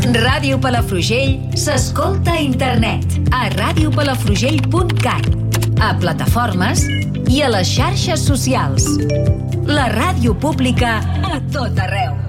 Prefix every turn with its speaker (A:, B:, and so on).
A: Ràdio Palafrugell s'escolta a internet a radiopalafrugell.cat, a plataformes i a les xarxes socials. La ràdio pública a tot arreu.